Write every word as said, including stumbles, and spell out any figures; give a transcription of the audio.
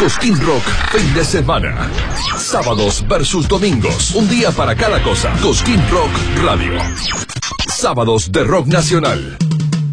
Cosquín Rock, fin de semana. Sábados versus domingos. Un día para cada cosa. Cosquín Rock Radio. Sábados de rock nacional.